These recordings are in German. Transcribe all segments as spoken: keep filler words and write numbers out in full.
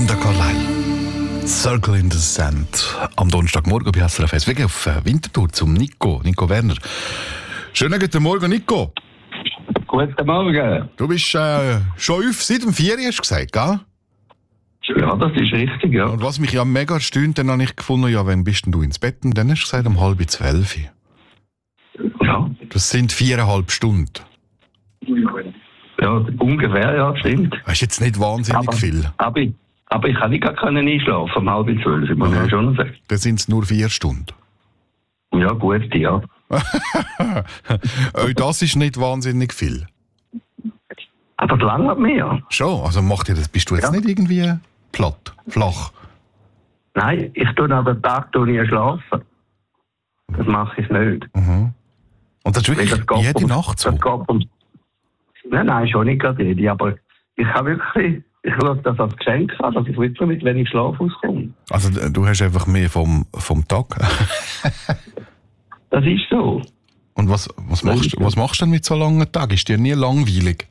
Linda Carlisle. Circle in the Sand. Am Donnerstagmorgen bei S R F eins. Wegen auf Winterthur zum Nico, Nico Werner. Schönen guten Morgen, Nico. Guten Morgen. Du bist äh, schon auf seit dem vier, hast du gesagt, gell? Ja, das ist richtig, ja. Und was mich ja mega erstaunt, dann habe ich gefunden, ja, wann bist denn du ins Bett? Und dann hast du gesagt, um halb zwölf. Ja. Das sind viereinhalb Stunden. Ja, ungefähr, ja, stimmt. Das ist jetzt nicht wahnsinnig aber, viel. Aber ich, aber ich kann nicht gar keinen einschlafen, um halb zwölf, muss ich ja schon sagen. Dann sind es nur vier Stunden. Ja, gut, ja. Auch das ist nicht wahnsinnig viel. Aber das lange mehr. Schon, also macht dir das, bist du jetzt Ja. nicht irgendwie platt, flach? Nein, ich tue an den Tag nie schlafen. Das mache ich nicht. Mhm. Und das ist wirklich Weil das geht jede um- Nacht so? Das geht um, nein, nein, schon nicht gerade jede, aber ich habe wirklich, ich schaue das als Geschenk an, dass ich wirklich mit wenig Schlaf auskomme. Also du hast einfach mehr vom, vom Tag. Das ist so. Und was, was, machst, was machst du denn mit so langen Tagen? Ist dir nie langweilig?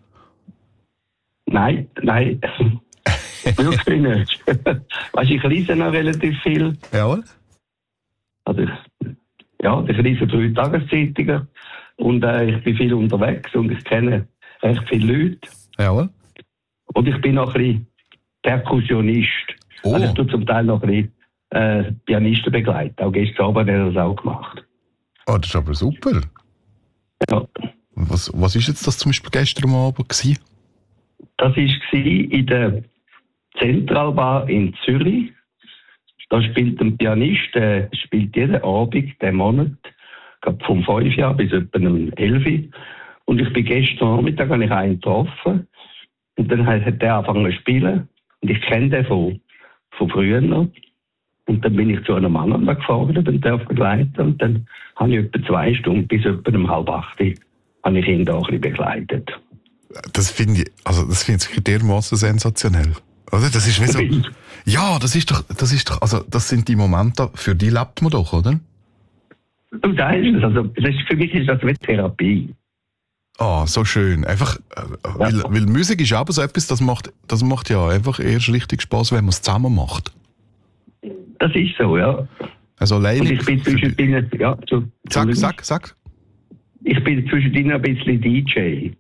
Nein, nein. Wirklich nicht. Weißt du, ich lese noch relativ viel. Jawohl. Also ich, ja, ich lese drei Tageszeitungen und äh, ich bin viel unterwegs und ich kenne recht viele Leute. Jawohl. Und ich bin noch ein bisschen Perkussionist. Oh. Also ich tue zum Teil noch ein bisschen äh, Pianisten begleiten. Auch gestern Abend hat er das auch gemacht. Oh, das ist aber super. Ja. Und was, was ist jetzt das zum Beispiel gestern Abend gewesen? Das war in der Zentralbar in Zürich. Da spielt ein Pianist, der spielt jeden Abend, den Monat, glaub vom fünf Jahr bis etwa um elf. Und ich bin gestern Nachmittag, habe ich einen getroffen. Und dann hat der angefangen zu spielen. Und ich kenne den von, von früher noch. Und dann bin ich zu einem anderen gefahren und darf begleiten. Und dann habe ich etwa zwei Stunden bis etwa um halb acht habe ich ihn da ein bisschen begleitet. Das finde ich, also das finde ich dermaßen sensationell. Oder? Das ist wie so, ja, das ist doch, das ist doch, also das sind die Momente, für die lebt man doch, oder? Du sagst es, also das ist, für mich ist das wie Therapie. Ah, so schön. Einfach, äh, weil, Ja. weil Musik ist aber so etwas, das macht, das macht ja einfach erst richtig Spaß, wenn man es zusammen macht. Das ist so, ja. Also alleine. Und ich bin für die- zwischendrin, ja, zu, Sag, sag, sag. ich bin zwischendrin ein bisschen D J.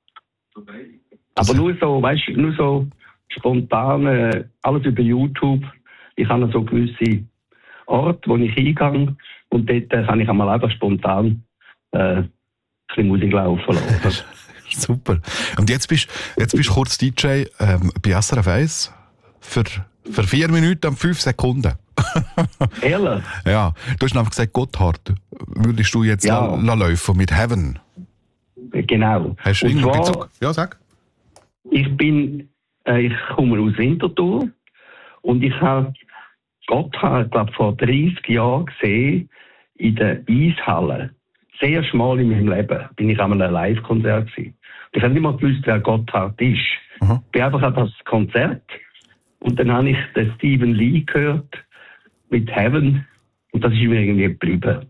Aber nur so, weißt du, nur so spontan, äh, alles über YouTube. Ich habe so gewisse Orte, wo ich hingehe und dort äh, kann ich einmal einfach spontan äh, ein bisschen Musik laufen lassen. Super. Und jetzt bist jetzt bist du kurz D J ähm, bei S R F eins für, für vier Minuten und fünf Sekunden. Ehrlich? Ja, du hast einfach gesagt, Gotthard, würdest du jetzt Ja. la, la laufen mit Heaven? Genau. Hast du Und irgendeinen zwar, Bezug? Ja, sag. Ich bin, äh, ich komme aus Winterthur und ich habe Gotthard, glaube vor dreißig Jahren gesehen in der Eishalle. Sehr schmal in meinem Leben bin ich an einem Live-Konzert gewesen. Ich habe nicht mal gewusst, wer Gotthard ist. Aha. Ich bin einfach an das Konzert und dann habe ich den Stephen Lee gehört mit Heaven und das ist mir irgendwie geblieben.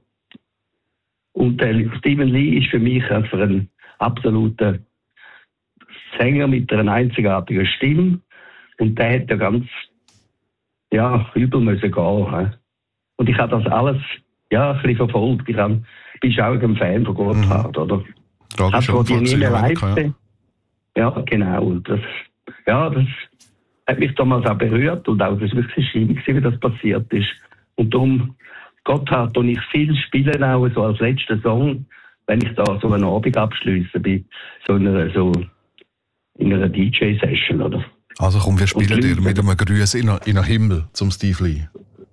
Und der Stephen Lee ist für mich einfach ein absoluter Sänger mit einer einzigartigen Stimme und der hat ja ganz ja, übel müssen gehen. He? Und ich habe das alles ja, ein bisschen verfolgt. Ich hab, bin auch ein Fan von Gotthard, mhm. oder? Tragisch Hat die nie mehr live ja. gesehen. Ja, genau. Und das, ja, das hat mich damals auch berührt und auch das war wirklich schlimm, wie das passiert ist. Und darum, Gotthard, und ich viel spielen auch so als letzten Song, wenn ich da so einen Abend abschliesse bei so einer, so in einer D J-Session, oder? Also komm, wir spielen Und dir Leute- mit einem Gruß in in den Himmel zum Steve Lee.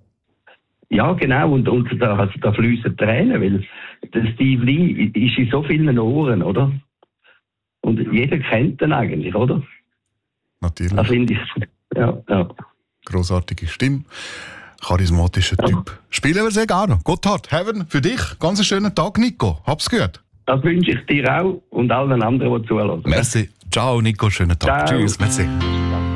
Ja, genau, und, und da, also, da fließen Tränen, weil der Steve Lee ist in so vielen Ohren, oder? Und jeder kennt ihn eigentlich, oder? Natürlich. Das finde ich, ja, ja. Grossartige Stimme. Charismatischer Ja. Typ. Spielen wir sehr gerne. Gotthard, Heaven, für dich. Ganz einen schönen Tag, Nico. Hab's gut. Das wünsche ich dir auch und allen anderen, die zuhören. Merci. Ciao, Nico. Schönen Tag. Ciao. Tschüss. Merci.